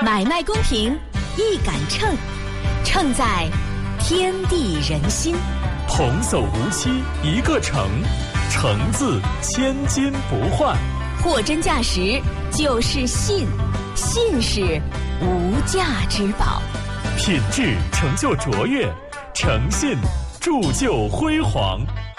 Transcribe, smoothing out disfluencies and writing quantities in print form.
买卖公平，一杆秤，秤在天地人心。 童叟无欺一个诚，诚字千金不换。 货真价实就是信，信是无价之宝。 品质成就卓越，诚信铸就辉煌。